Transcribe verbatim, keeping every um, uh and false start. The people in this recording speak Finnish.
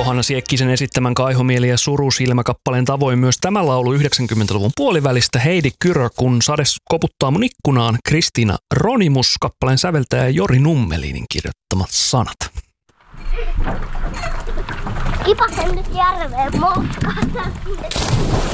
Johanna Siekkisen esittämän Kaihomieli ja Surusilmä-kappaleen tavoin myös tämä laulu yhdeksänkymmentäluvun puolivälistä Heidi Kyrö, kun sade koputtaa mun ikkunaan, Kristiina Ronimus, kappaleen säveltäjä Jori Nummelinin kirjoittamat sanat. Kipasen nyt järveen moukkaan.